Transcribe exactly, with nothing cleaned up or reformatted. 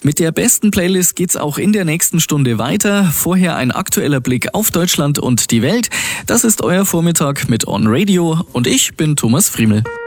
Mit der besten Playlist geht's auch in der nächsten Stunde weiter. Vorher ein aktueller Blick auf Deutschland und die Welt. Das ist euer Vormittag mit On Radio und ich bin Thomas Friemel.